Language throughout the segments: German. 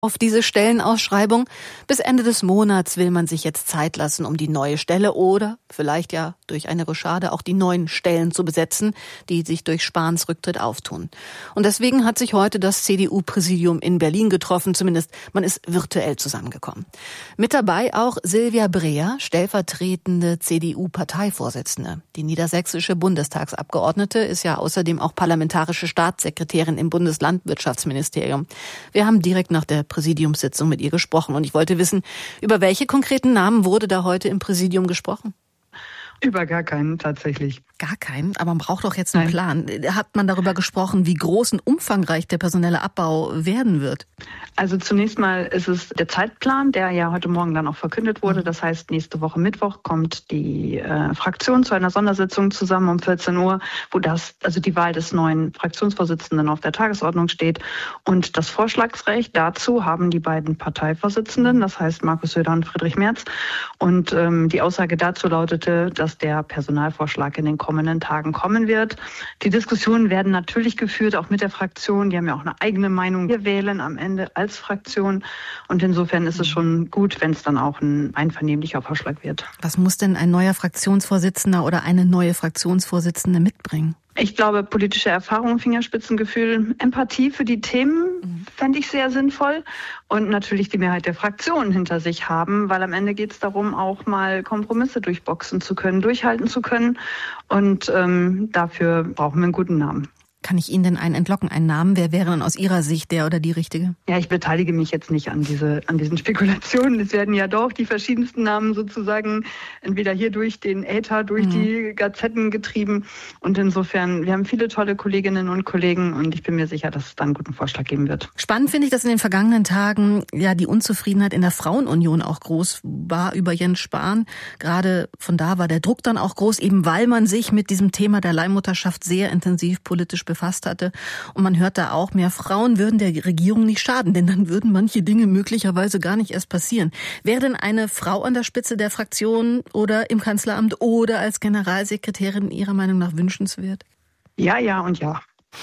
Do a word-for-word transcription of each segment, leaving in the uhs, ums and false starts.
auf diese Stellenausschreibung. Bis Ende des Monats will man sich jetzt Zeit lassen, um die neue Stelle oder vielleicht ja durch eine Rochade auch die neuen Stellen zu besetzen, die sich durch Spahns Rücktritt auftun. Und deswegen hat sich heute das C D U-Präsidium in Berlin getroffen, zumindest man ist virtuell zusammengekommen. Mit dabei auch Silvia Breer, stellvertretende C D U-Parteivorsitzende. Die niedersächsische Bundestagsabgeordnete ist ja außerdem auch parlamentarische Staatssekretärin im Bundeslandwirtschaftsministerium. Wir haben direkt nach der Präsidiumssitzung mit ihr gesprochen und ich wollte wissen, über welche konkreten Namen wurde da heute im Präsidium gesprochen? Über gar keinen tatsächlich. Gar keinen? Aber man braucht doch jetzt einen Plan. Hat man darüber gesprochen, wie groß und umfangreich der personelle Abbau werden wird? Also zunächst mal ist es der Zeitplan, der ja heute Morgen dann auch verkündet wurde. Das heißt, nächste Woche Mittwoch kommt die äh, Fraktion zu einer Sondersitzung zusammen um vierzehn Uhr, wo das, also die Wahl des neuen Fraktionsvorsitzenden auf der Tagesordnung steht. Und das Vorschlagsrecht dazu haben die beiden Parteivorsitzenden, das heißt Markus Söder und Friedrich Merz. Und ähm, die Aussage dazu lautete, dass der Personalvorschlag in den kommenden Tagen kommen wird. Die Diskussionen werden natürlich geführt, auch mit der Fraktion. Die haben ja auch eine eigene Meinung. Wir wählen am Ende als Fraktion. Und insofern ist es schon gut, wenn es dann auch ein einvernehmlicher Vorschlag wird. Was muss denn ein neuer Fraktionsvorsitzender oder eine neue Fraktionsvorsitzende mitbringen? Ich glaube, politische Erfahrung, Fingerspitzengefühl, Empathie für die Themen fände ich sehr sinnvoll und natürlich die Mehrheit der Fraktionen hinter sich haben, weil am Ende geht es darum, auch mal Kompromisse durchboxen zu können, durchhalten zu können und ähm, dafür brauchen wir einen guten Namen. Kann ich Ihnen denn einen entlocken, einen Namen? Wer wäre denn aus Ihrer Sicht der oder die Richtige? Ja, ich beteilige mich jetzt nicht an diese, an diesen Spekulationen. Es werden ja doch die verschiedensten Namen sozusagen entweder hier durch den Äther, durch mhm. die Gazetten getrieben. Und insofern, wir haben viele tolle Kolleginnen und Kollegen und ich bin mir sicher, dass es dann einen guten Vorschlag geben wird. Spannend finde ich, dass in den vergangenen Tagen ja die Unzufriedenheit in der Frauenunion auch groß war über Jens Spahn. Gerade von da war der Druck dann auch groß, eben weil man sich mit diesem Thema der Leihmutterschaft sehr intensiv politisch befasst hatte. Und man hört da auch, mehr Frauen würden der Regierung nicht schaden, denn dann würden manche Dinge möglicherweise gar nicht erst passieren. Wäre denn eine Frau an der Spitze der Fraktion oder im Kanzleramt oder als Generalsekretärin Ihrer Meinung nach wünschenswert? Ja, ja und ja.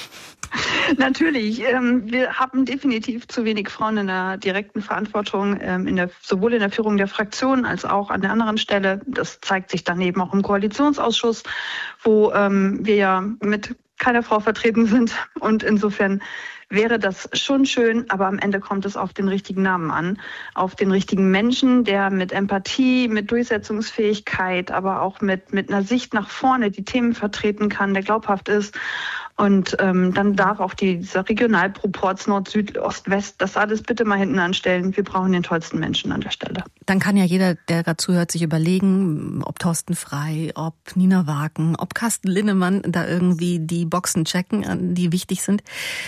Natürlich. Ähm, wir haben definitiv zu wenig Frauen in der direkten Verantwortung, ähm, in der, sowohl in der Führung der Fraktion als auch an der anderen Stelle. Das zeigt sich dann eben auch im Koalitionsausschuss, wo ähm, wir ja mit keiner Frau vertreten sind. Und insofern wäre das schon schön, aber am Ende kommt es auf den richtigen Namen an, auf den richtigen Menschen, der mit Empathie, mit Durchsetzungsfähigkeit, aber auch mit, mit einer Sicht nach vorne die Themen vertreten kann, der glaubhaft ist. Und ähm, dann darf auch die, dieser Regionalproporz Nord, Süd, Ost, West, das alles bitte mal hinten anstellen. Wir brauchen den tollsten Menschen an der Stelle. Dann kann ja jeder, der gerade zuhört, sich überlegen, ob Thorsten Frey, ob Nina Wagen, ob Carsten Linnemann da irgendwie die Boxen checken, die wichtig sind.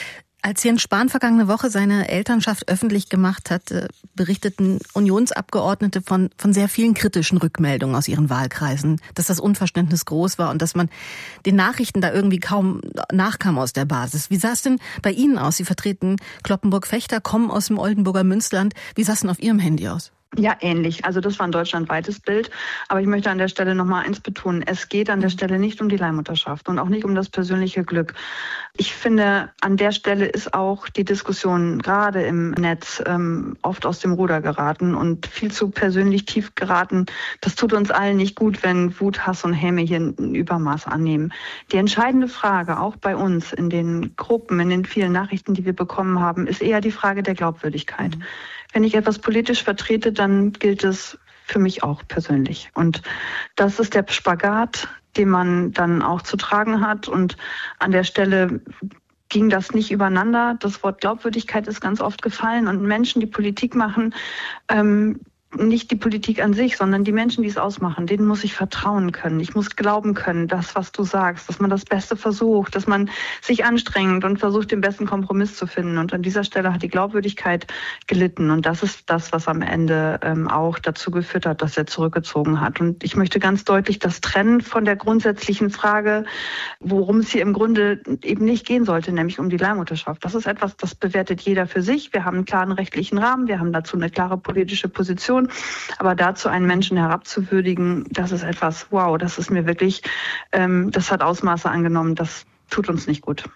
Als Jens Spahn vergangene Woche seine Elternschaft öffentlich gemacht hat, berichteten Unionsabgeordnete von, von sehr vielen kritischen Rückmeldungen aus ihren Wahlkreisen, dass das Unverständnis groß war und dass man den Nachrichten da irgendwie kaum nachkam aus der Basis. Wie sah es denn bei Ihnen aus? Sie vertreten Cloppenburg-Fechter, kommen aus dem Oldenburger Münsterland. Wie sah es denn auf Ihrem Handy aus? Ja, ähnlich. Also das war ein deutschlandweites Bild. Aber ich möchte an der Stelle noch mal eins betonen. Es geht an der Stelle nicht um die Leihmutterschaft und auch nicht um das persönliche Glück. Ich finde, an der Stelle ist auch die Diskussion gerade im Netz ähm, oft aus dem Ruder geraten und viel zu persönlich tief geraten. Das tut uns allen nicht gut, wenn Wut, Hass und Häme hier ein Übermaß annehmen. Die entscheidende Frage, auch bei uns in den Gruppen, in den vielen Nachrichten, die wir bekommen haben, ist eher die Frage der Glaubwürdigkeit. Mhm. Wenn ich etwas politisch vertrete, dann gilt es für mich auch persönlich. Und das ist der Spagat, den man dann auch zu tragen hat. Und an der Stelle ging das nicht übereinander. Das Wort Glaubwürdigkeit ist ganz oft gefallen. Und Menschen, die Politik machen, ähm, nicht die Politik an sich, sondern die Menschen, die es ausmachen, denen muss ich vertrauen können. Ich muss glauben können, das, was du sagst, dass man das Beste versucht, dass man sich anstrengt und versucht, den besten Kompromiss zu finden. Und an dieser Stelle hat die Glaubwürdigkeit gelitten. Und das ist das, was am Ende ähm, auch dazu geführt hat, dass er zurückgezogen hat. Und ich möchte ganz deutlich das trennen von der grundsätzlichen Frage, worum es hier im Grunde eben nicht gehen sollte, nämlich um die Leihmutterschaft. Das ist etwas, das bewertet jeder für sich. Wir haben einen klaren rechtlichen Rahmen, wir haben dazu eine klare politische Position. Aber dazu einen Menschen herabzuwürdigen, das ist etwas, wow, das ist mir wirklich, ähm, das hat Ausmaße angenommen, das tut uns nicht gut.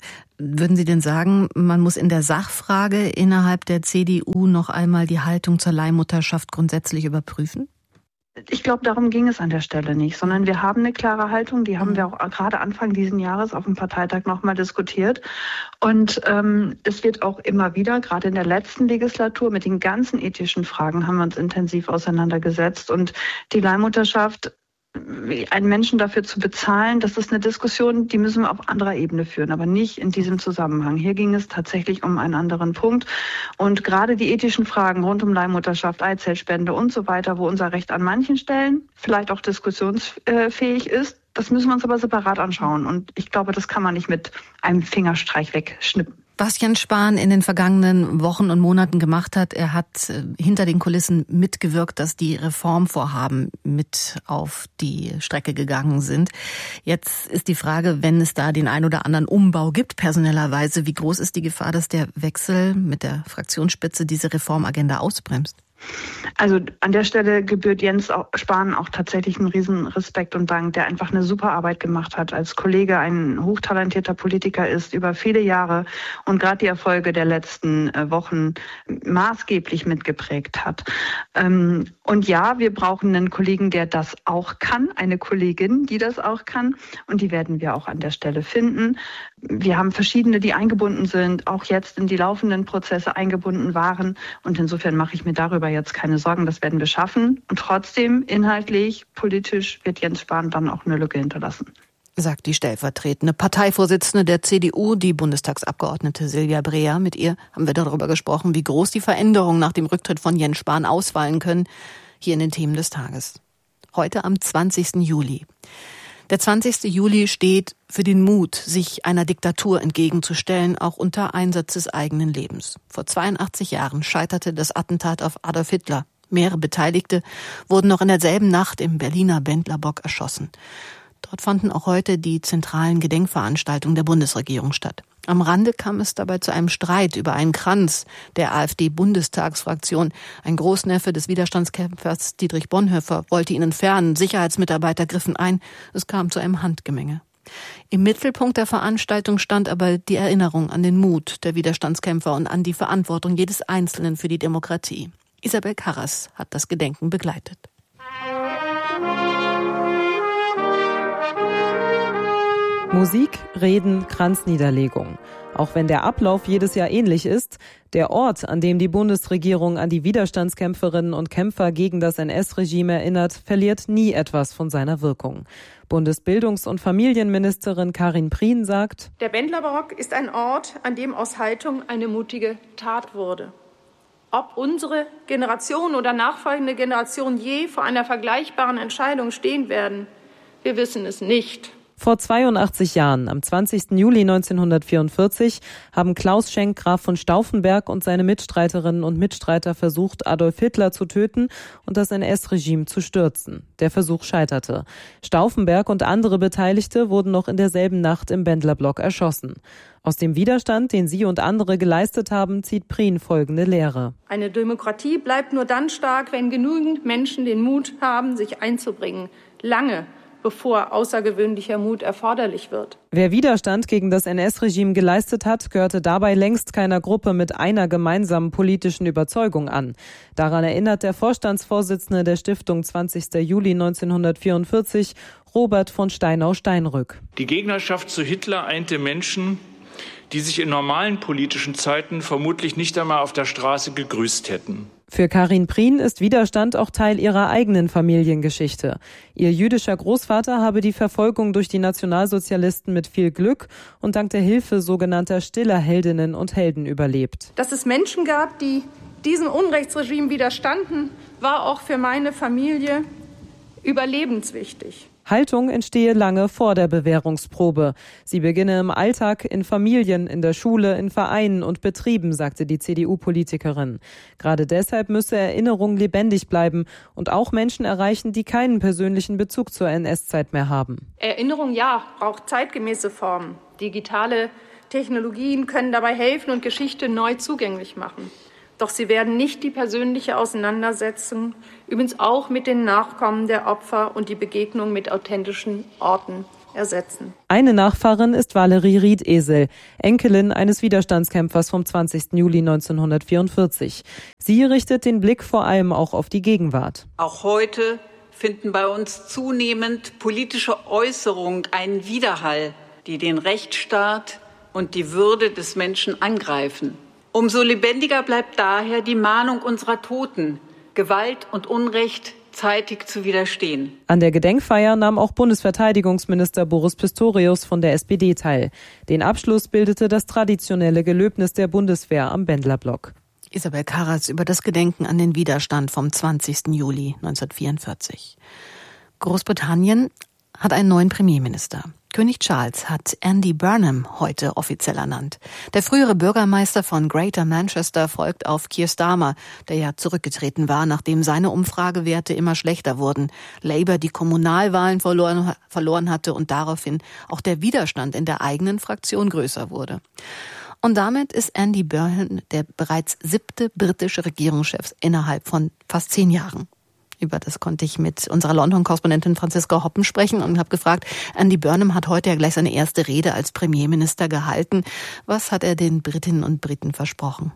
Würden Sie denn sagen, man muss in der Sachfrage innerhalb der C D U noch einmal die Haltung zur Leihmutterschaft grundsätzlich überprüfen? Ich glaube, darum ging es an der Stelle nicht, sondern wir haben eine klare Haltung, die haben wir auch gerade Anfang dieses Jahres auf dem Parteitag nochmal diskutiert. Und ähm, es wird auch immer wieder, gerade in der letzten Legislatur, mit den ganzen ethischen Fragen haben wir uns intensiv auseinandergesetzt. Und die Leihmutterschaft, einen Menschen dafür zu bezahlen, das ist eine Diskussion, die müssen wir auf anderer Ebene führen, aber nicht in diesem Zusammenhang. Hier ging es tatsächlich um einen anderen Punkt. Und gerade die ethischen Fragen rund um Leihmutterschaft, Eizellspende und so weiter, wo unser Recht an manchen Stellen vielleicht auch diskussionsfähig ist, das müssen wir uns aber separat anschauen. Und ich glaube, das kann man nicht mit einem Fingerstreich wegschnippen. Was Jens Spahn in den vergangenen Wochen und Monaten gemacht hat, er hat hinter den Kulissen mitgewirkt, dass die Reformvorhaben mit auf die Strecke gegangen sind. Jetzt ist die Frage, wenn es da den ein oder anderen Umbau gibt, personellerweise, wie groß ist die Gefahr, dass der Wechsel mit der Fraktionsspitze diese Reformagenda ausbremst? Also an der Stelle gebührt Jens Spahn auch tatsächlich einen riesen Respekt und Dank, der einfach eine super Arbeit gemacht hat, als Kollege ein hochtalentierter Politiker ist, über viele Jahre und gerade die Erfolge der letzten Wochen maßgeblich mitgeprägt hat. Und ja, wir brauchen einen Kollegen, der das auch kann, eine Kollegin, die das auch kann, und die werden wir auch an der Stelle finden. Wir haben verschiedene, die eingebunden sind, auch jetzt in die laufenden Prozesse eingebunden waren, und insofern mache ich mir darüber jetzt keine Sorgen, das werden wir schaffen. Und trotzdem, inhaltlich, politisch wird Jens Spahn dann auch eine Lücke hinterlassen. Sagt die stellvertretende Parteivorsitzende der C D U, die Bundestagsabgeordnete Silvia Breer. Mit ihr haben wir darüber gesprochen, wie groß die Veränderungen nach dem Rücktritt von Jens Spahn ausfallen können, hier in den Themen des Tages. Heute am zwanzigsten Juli. Der zwanzigste Juli steht für den Mut, sich einer Diktatur entgegenzustellen, auch unter Einsatz des eigenen Lebens. Vor zweiundachtzig Jahren scheiterte das Attentat auf Adolf Hitler. Mehrere Beteiligte wurden noch in derselben Nacht im Berliner Bendlerblock erschossen. Dort fanden auch heute die zentralen Gedenkveranstaltungen der Bundesregierung statt. Am Rande kam es dabei zu einem Streit über einen Kranz der AfD-Bundestagsfraktion. Ein Großneffe des Widerstandskämpfers Dietrich Bonhoeffer wollte ihn entfernen. Sicherheitsmitarbeiter griffen ein. Es kam zu einem Handgemenge. Im Mittelpunkt der Veranstaltung stand aber die Erinnerung an den Mut der Widerstandskämpfer und an die Verantwortung jedes Einzelnen für die Demokratie. Isabel Karras hat das Gedenken begleitet. Musik, Reden, Kranzniederlegung. Auch wenn der Ablauf jedes Jahr ähnlich ist, der Ort, an dem die Bundesregierung an die Widerstandskämpferinnen und Kämpfer gegen das N S-Regime erinnert, verliert nie etwas von seiner Wirkung. Bundesbildungs- und Familienministerin Karin Prien sagt: Der Bendlerblock ist ein Ort, an dem aus Haltung eine mutige Tat wurde. Ob unsere Generation oder nachfolgende Generation je vor einer vergleichbaren Entscheidung stehen werden, wir wissen es nicht. Vor zweiundachtzig Jahren, am zwanzigsten Juli neunzehnhundertvierundvierzig, haben Klaus Schenk, Graf von Stauffenberg, und seine Mitstreiterinnen und Mitstreiter versucht, Adolf Hitler zu töten und das N S-Regime zu stürzen. Der Versuch scheiterte. Stauffenberg und andere Beteiligte wurden noch in derselben Nacht im Bendlerblock erschossen. Aus dem Widerstand, den sie und andere geleistet haben, zieht Prien folgende Lehre: Eine Demokratie bleibt nur dann stark, wenn genügend Menschen den Mut haben, sich einzubringen. Lange bevor außergewöhnlicher Mut erforderlich wird. Wer Widerstand gegen das N S-Regime geleistet hat, gehörte dabei längst keiner Gruppe mit einer gemeinsamen politischen Überzeugung an. Daran erinnert der Vorstandsvorsitzende der Stiftung zwanzigsten Juli neunzehnhundertvierundvierzig, Robert von Steinau-Steinrück. Die Gegnerschaft zu Hitler einte Menschen, die sich in normalen politischen Zeiten vermutlich nicht einmal auf der Straße gegrüßt hätten. Für Karin Prien ist Widerstand auch Teil ihrer eigenen Familiengeschichte. Ihr jüdischer Großvater habe die Verfolgung durch die Nationalsozialisten mit viel Glück und dank der Hilfe sogenannter stiller Heldinnen und Helden überlebt. Dass es Menschen gab, die diesem Unrechtsregime widerstanden, war auch für meine Familie überlebenswichtig. Haltung entstehe lange vor der Bewährungsprobe. Sie beginne im Alltag, in Familien, in der Schule, in Vereinen und Betrieben, sagte die C D U-Politikerin. Gerade deshalb müsse Erinnerung lebendig bleiben und auch Menschen erreichen, die keinen persönlichen Bezug zur N S-Zeit mehr haben. Erinnerung, ja, braucht zeitgemäße Formen. Digitale Technologien können dabei helfen und Geschichte neu zugänglich machen. Doch sie werden nicht die persönliche Auseinandersetzung, übrigens auch mit den Nachkommen der Opfer und die Begegnung mit authentischen Orten ersetzen. Eine Nachfahrin ist Valerie Riedesel, Enkelin eines Widerstandskämpfers vom zwanzigsten Juli neunzehnhundertvierundvierzig. Sie richtet den Blick vor allem auch auf die Gegenwart. Auch heute finden bei uns zunehmend politische Äußerungen einen Widerhall, die den Rechtsstaat und die Würde des Menschen angreifen. Umso lebendiger bleibt daher die Mahnung unserer Toten, Gewalt und Unrecht zeitig zu widerstehen. An der Gedenkfeier nahm auch Bundesverteidigungsminister Boris Pistorius von der S P D teil. Den Abschluss bildete das traditionelle Gelöbnis der Bundeswehr am Bendlerblock. Isabel Karras über das Gedenken an den Widerstand vom zwanzigsten Juli neunzehnhundertvierundvierzig. Großbritannien hat einen neuen Premierminister. König Charles hat Andy Burnham heute offiziell ernannt. Der frühere Bürgermeister von Greater Manchester folgt auf Keir Starmer, der ja zurückgetreten war, nachdem seine Umfragewerte immer schlechter wurden. Labour die Kommunalwahlen verloren, verloren hatte und daraufhin auch der Widerstand in der eigenen Fraktion größer wurde. Und damit ist Andy Burnham der bereits siebte britische Regierungschef innerhalb von fast zehn Jahren. Über das konnte ich mit unserer London-Korrespondentin Franziska Hoppen sprechen und habe gefragt, Andy Burnham hat heute ja gleich seine erste Rede als Premierminister gehalten. Was hat er den Britinnen und Briten versprochen?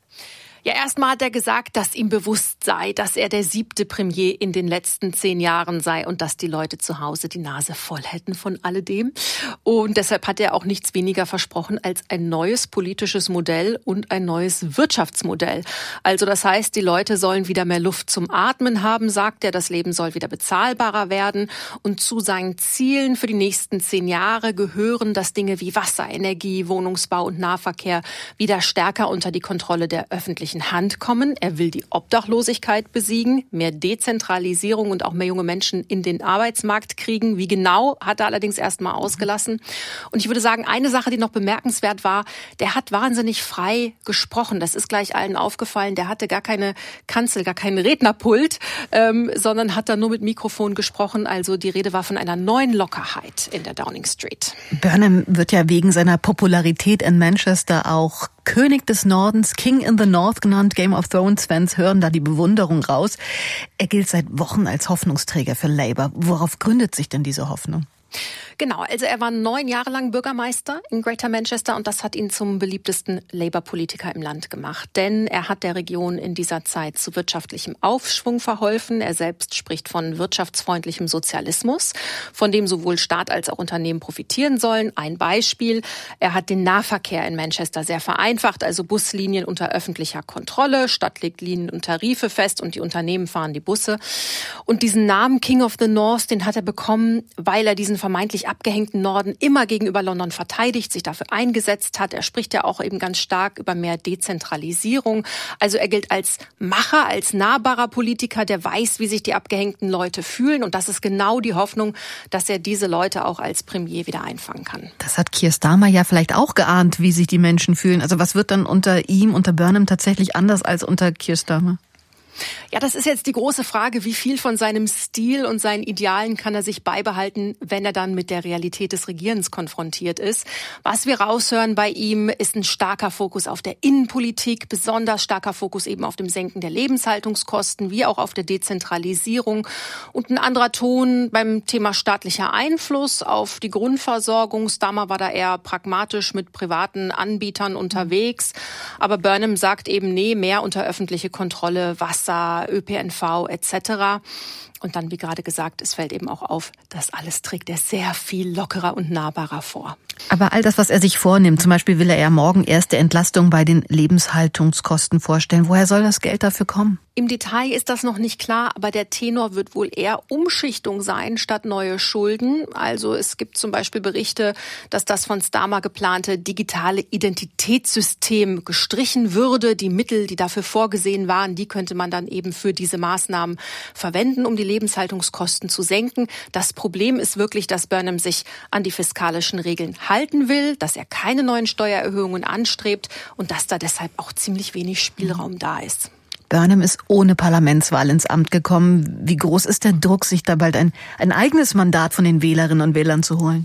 Ja, erstmal hat er gesagt, dass ihm bewusst sei, dass er der siebte Premier in den letzten zehn Jahren sei und dass die Leute zu Hause die Nase voll hätten von alledem. Und deshalb hat er auch nichts weniger versprochen als ein neues politisches Modell und ein neues Wirtschaftsmodell. Also das heißt, die Leute sollen wieder mehr Luft zum Atmen haben, sagt er. Das Leben soll wieder bezahlbarer werden. Und zu seinen Zielen für die nächsten zehn Jahre gehören, dass Dinge wie Wasser, Energie, Wohnungsbau und Nahverkehr wieder stärker unter die Kontrolle der öffentlichen Hand kommen. Er will die Obdachlosigkeit besiegen, mehr Dezentralisierung und auch mehr junge Menschen in den Arbeitsmarkt kriegen. Wie genau, hat er allerdings erst mal ausgelassen. Und ich würde sagen, eine Sache, die noch bemerkenswert war, der hat wahnsinnig frei gesprochen. Das ist gleich allen aufgefallen. Der hatte gar keine Kanzel, gar keinen Rednerpult, ähm, sondern hat da nur mit Mikrofon gesprochen. Also die Rede war von einer neuen Lockerheit in der Downing Street. Burnham wird ja wegen seiner Popularität in Manchester auch König des Nordens, King in the North genannt. Game of Thrones-Fans hören da die Bewunderung raus. Er gilt seit Wochen als Hoffnungsträger für Labour. Worauf gründet sich denn diese Hoffnung? Genau, also er war neun Jahre lang Bürgermeister in Greater Manchester und das hat ihn zum beliebtesten Labour-Politiker im Land gemacht. Denn er hat der Region in dieser Zeit zu wirtschaftlichem Aufschwung verholfen. Er selbst spricht von wirtschaftsfreundlichem Sozialismus, von dem sowohl Staat als auch Unternehmen profitieren sollen. Ein Beispiel, er hat den Nahverkehr in Manchester sehr vereinfacht, also Buslinien unter öffentlicher Kontrolle. Stadt legt Linien und Tarife fest und die Unternehmen fahren die Busse. Und diesen Namen King of the North, den hat er bekommen, weil er diesen vermeintlich abgehängten Norden immer gegenüber London verteidigt, sich dafür eingesetzt hat. Er spricht ja auch eben ganz stark über mehr Dezentralisierung. Also er gilt als Macher, als nahbarer Politiker, der weiß, wie sich die abgehängten Leute fühlen. Und das ist genau die Hoffnung, dass er diese Leute auch als Premier wieder einfangen kann. Das hat Keir Starmer ja vielleicht auch geahnt, wie sich die Menschen fühlen. Also was wird dann unter ihm, unter Burnham tatsächlich anders als unter Keir Starmer? Ja, das ist jetzt die große Frage, wie viel von seinem Stil und seinen Idealen kann er sich beibehalten, wenn er dann mit der Realität des Regierens konfrontiert ist. Was wir raushören bei ihm, ist ein starker Fokus auf der Innenpolitik, besonders starker Fokus eben auf dem Senken der Lebenshaltungskosten, wie auch auf der Dezentralisierung und ein anderer Ton beim Thema staatlicher Einfluss auf die Grundversorgung. Starmer war da eher pragmatisch mit privaten Anbietern unterwegs, aber Burnham sagt eben, nee, mehr unter öffentliche Kontrolle, was Ö P N V et cetera. Und dann, wie gerade gesagt, es fällt eben auch auf, das alles trägt er sehr viel lockerer und nahbarer vor. Aber all das, was er sich vornimmt, zum Beispiel will er ja morgen erste Entlastung bei den Lebenshaltungskosten vorstellen. Woher soll das Geld dafür kommen? Im Detail ist das noch nicht klar, aber der Tenor wird wohl eher Umschichtung sein statt neue Schulden. Also es gibt zum Beispiel Berichte, dass das von Starmer geplante digitale Identitätssystem gestrichen würde. Die Mittel, die dafür vorgesehen waren, die könnte man dann eben für diese Maßnahmen verwenden, um die Lebenshaltungskosten zu senken. Das Problem ist wirklich, dass Burnham sich an die fiskalischen Regeln halten will, dass er keine neuen Steuererhöhungen anstrebt und dass da deshalb auch ziemlich wenig Spielraum da ist. Burnham ist ohne Parlamentswahl ins Amt gekommen. Wie groß ist der Druck, sich da bald ein, ein eigenes Mandat von den Wählerinnen und Wählern zu holen?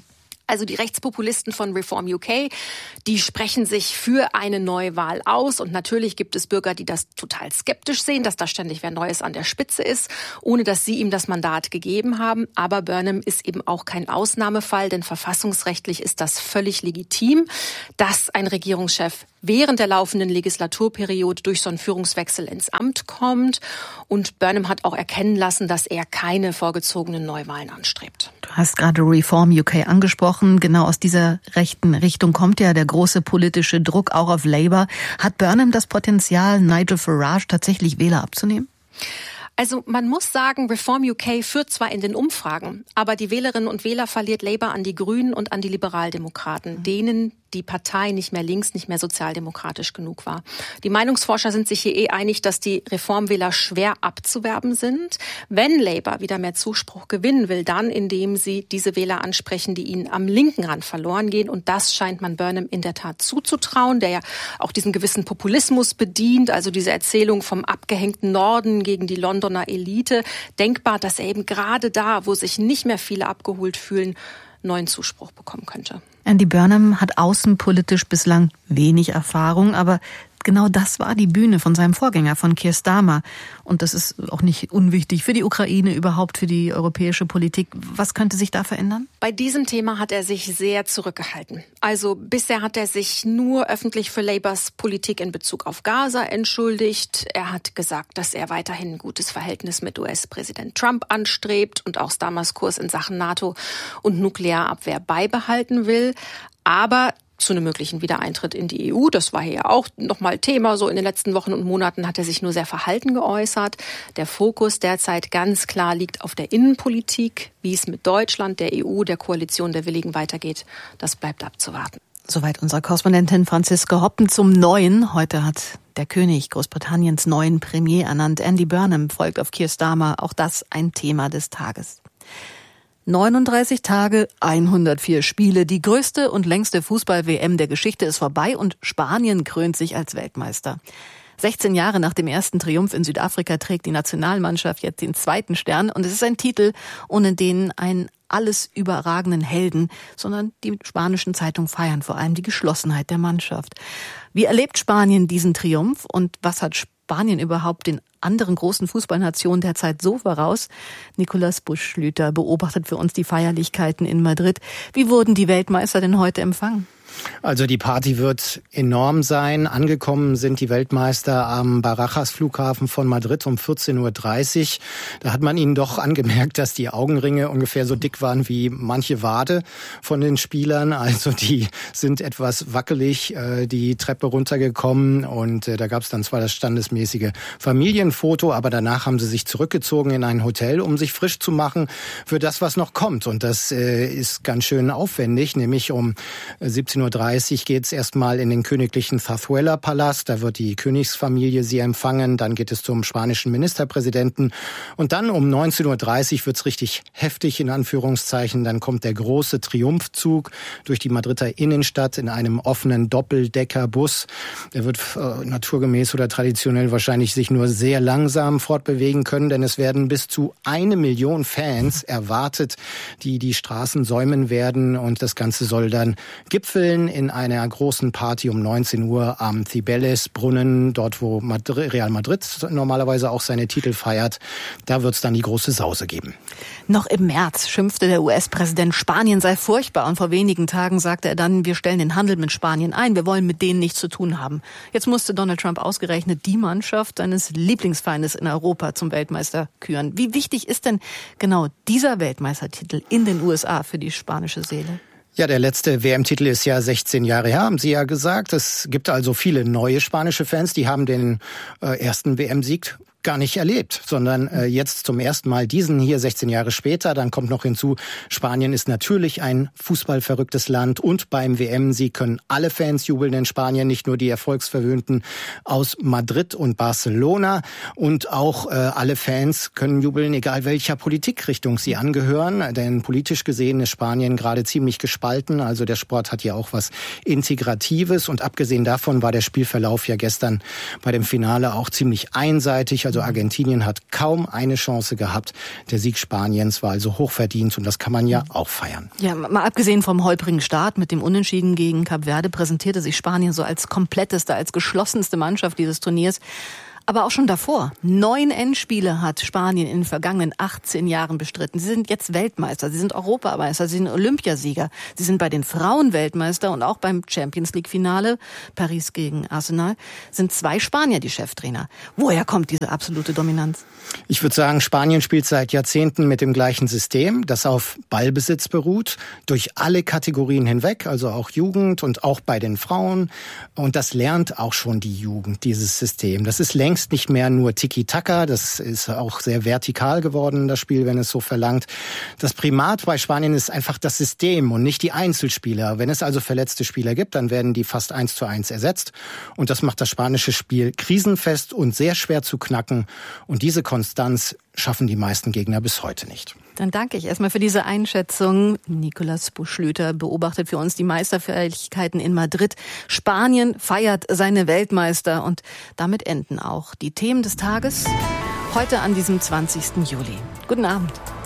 Also die Rechtspopulisten von Reform U K, die sprechen sich für eine Neuwahl aus. Und natürlich gibt es Bürger, die das total skeptisch sehen, dass da ständig wer Neues an der Spitze ist, ohne dass sie ihm das Mandat gegeben haben. Aber Burnham ist eben auch kein Ausnahmefall, denn verfassungsrechtlich ist das völlig legitim, dass ein Regierungschef während der laufenden Legislaturperiode durch so einen Führungswechsel ins Amt kommt. Und Burnham hat auch erkennen lassen, dass er keine vorgezogenen Neuwahlen anstrebt. Du hast gerade Reform U K angesprochen. Genau aus dieser rechten Richtung kommt ja der große politische Druck auch auf Labour. Hat Burnham das Potenzial, Nigel Farage tatsächlich Wähler abzunehmen? Also man muss sagen, Reform U K führt zwar in den Umfragen, aber die Wählerinnen und Wähler verliert Labour an die Grünen und an die Liberaldemokraten, denen die Partei nicht mehr links, nicht mehr sozialdemokratisch genug war. Die Meinungsforscher sind sich hier eh einig, dass die Reformwähler schwer abzuwerben sind. Wenn Labour wieder mehr Zuspruch gewinnen will, dann indem sie diese Wähler ansprechen, die ihnen am linken Rand verloren gehen. Und das scheint man Burnham in der Tat zuzutrauen, der ja auch diesen gewissen Populismus bedient, also diese Erzählung vom abgehängten Norden gegen die Londoner Elite. Denkbar, dass er eben gerade da, wo sich nicht mehr viele abgeholt fühlen, neuen Zuspruch bekommen könnte. Andy Burnham hat außenpolitisch bislang wenig Erfahrung, aber genau das war die Bühne von seinem Vorgänger, von Keir Starmer. Und das ist auch nicht unwichtig für die Ukraine, überhaupt für die europäische Politik. Was könnte sich da verändern? Bei diesem Thema hat er sich sehr zurückgehalten. Also bisher hat er sich nur öffentlich für Labours Politik in Bezug auf Gaza entschuldigt. Er hat gesagt, dass er weiterhin ein gutes Verhältnis mit U S-Präsident Trump anstrebt und auch Starmers Kurs in Sachen NATO und Nuklearabwehr beibehalten will. Aber zu einem möglichen Wiedereintritt in die E U, das war hier ja auch nochmal Thema, so in den letzten Wochen und Monaten hat er sich nur sehr verhalten geäußert. Der Fokus derzeit ganz klar liegt auf der Innenpolitik, wie es mit Deutschland, der E U, der Koalition der Willigen weitergeht, das bleibt abzuwarten. Soweit unsere Korrespondentin Franziska Hoppen zum Neuen. Heute hat der König Großbritanniens neuen Premier ernannt. Andy Burnham folgt auf Keir Starmer, auch das ein Thema des Tages. neununddreißig Tage, hundertvier Spiele. Die größte und längste Fußball-W M der Geschichte ist vorbei und Spanien krönt sich als Weltmeister. sechzehn Jahre nach dem ersten Triumph in Südafrika trägt die Nationalmannschaft jetzt den zweiten Stern. Und es ist ein Titel, ohne den einen alles überragenden Helden, sondern die spanischen Zeitungen feiern vor allem die Geschlossenheit der Mannschaft. Wie erlebt Spanien diesen Triumph und was hat Spanien überhaupt den anderen großen Fußballnationen derzeit so voraus? Nicolas Busch-Schlüter beobachtet für uns die Feierlichkeiten in Madrid. Wie wurden die Weltmeister denn heute empfangen? Also die Party wird enorm sein. Angekommen sind die Weltmeister am Barajas-Flughafen von Madrid um vierzehn Uhr dreißig. Da hat man ihnen doch angemerkt, dass die Augenringe ungefähr so dick waren wie manche Wade von den Spielern. Also die sind etwas wackelig äh, die Treppe runtergekommen und äh, da gab es dann zwar das standesmäßige Familienfoto, aber danach haben sie sich zurückgezogen in ein Hotel, um sich frisch zu machen für das, was noch kommt. Und das äh, ist ganz schön aufwendig, nämlich um siebzehn Uhr dreißig geht es erstmal in den königlichen Zarzuela-Palast. Da wird die Königsfamilie sie empfangen. Dann geht es zum spanischen Ministerpräsidenten. Und dann um neunzehn Uhr dreißig wird es richtig heftig, in Anführungszeichen. Dann kommt der große Triumphzug durch die Madrider Innenstadt in einem offenen Doppeldeckerbus. Der wird äh, naturgemäß oder traditionell wahrscheinlich sich nur sehr langsam fortbewegen können, denn es werden bis zu eine Million Fans erwartet, die die Straßen säumen werden. Und das Ganze soll dann gipfeln in einer großen Party um neunzehn Uhr am Cibeles-Brunnen, dort wo Madrid, Real Madrid normalerweise auch seine Titel feiert. Da wird es dann die große Sause geben. Noch im März schimpfte der U S-Präsident, Spanien sei furchtbar. Und vor wenigen Tagen sagte er dann, wir stellen den Handel mit Spanien ein, wir wollen mit denen nichts zu tun haben. Jetzt musste Donald Trump ausgerechnet die Mannschaft seines Lieblingsfeindes in Europa zum Weltmeister küren. Wie wichtig ist denn genau dieser Weltmeistertitel in den U S A für die spanische Seele? Ja, der letzte W M-Titel ist ja sechzehn Jahre her, haben Sie ja gesagt. Es gibt also viele neue spanische Fans, die haben den äh, ersten W M-Sieg gar nicht erlebt, sondern äh, jetzt zum ersten Mal diesen hier sechzehn Jahre später. Dann kommt noch hinzu, Spanien ist natürlich ein fußballverrücktes Land und beim W M-Sieg können alle Fans jubeln in Spanien, nicht nur die Erfolgsverwöhnten aus Madrid und Barcelona. Und auch äh, alle Fans können jubeln, egal welcher Politikrichtung sie angehören, denn politisch gesehen ist Spanien gerade ziemlich gespalten. Also der Sport hat ja auch was Integratives und abgesehen davon war der Spielverlauf ja gestern bei dem Finale auch ziemlich einseitig. Also Also Argentinien hat kaum eine Chance gehabt. Der Sieg Spaniens war also hochverdient und das kann man ja auch feiern. Ja, mal abgesehen vom holprigen Start mit dem Unentschieden gegen Kap Verde präsentierte sich Spanien so als kompletteste, als geschlossenste Mannschaft dieses Turniers. Aber auch schon davor. Neun Endspiele hat Spanien in den vergangenen achtzehn Jahren bestritten. Sie sind jetzt Weltmeister, sie sind Europameister, sie sind Olympiasieger. Sie sind bei den Frauen Weltmeister und auch beim Champions-League-Finale, Paris gegen Arsenal, sind zwei Spanier die Cheftrainer. Woher kommt diese absolute Dominanz? Ich würde sagen, Spanien spielt seit Jahrzehnten mit dem gleichen System, das auf Ballbesitz beruht, durch alle Kategorien hinweg, also auch Jugend und auch bei den Frauen. Und das lernt auch schon die Jugend, dieses System. Das ist längst nicht mehr nur Tiki-Taka, das ist auch sehr vertikal geworden, das Spiel, wenn es so verlangt. Das Primat bei Spanien ist einfach das System und nicht die Einzelspieler. Wenn es also verletzte Spieler gibt, dann werden die fast eins zu eins ersetzt. Und das macht das spanische Spiel krisenfest und sehr schwer zu knacken. Und diese Konstanz schaffen die meisten Gegner bis heute nicht. Dann danke ich erstmal für diese Einschätzung. Nikolaus Buschlüter beobachtet für uns die Meisterfähigkeiten in Madrid. Spanien feiert seine Weltmeister und damit enden auch die Themen des Tages heute an diesem zwanzigsten Juli. Guten Abend.